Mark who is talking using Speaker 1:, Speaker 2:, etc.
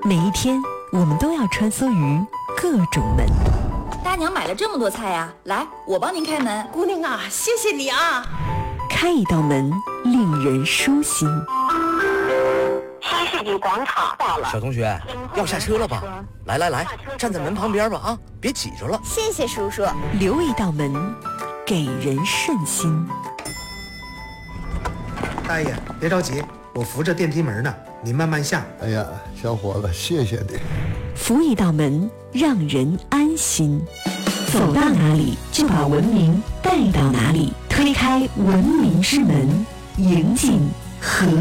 Speaker 1: 每一天，我们都要穿梭于各种门。
Speaker 2: 大娘买了这么多菜呀，来，我帮您开门。
Speaker 3: 姑娘啊，谢谢你啊！
Speaker 1: 开一道门，令人舒心。
Speaker 4: 新世纪广场到了，
Speaker 5: 小同学，要下车了吧？来，站在门旁边吧啊，别挤着了。
Speaker 4: 谢谢叔叔。
Speaker 1: 留一道门，给人顺心。
Speaker 6: 大爷，别着急，我扶着电梯门呢，你慢慢下。
Speaker 7: 哎呀，小伙子，谢谢你。
Speaker 1: 扶一道门，让人安心。走到哪里，就把文明带到哪里。推开文明之门，迎进和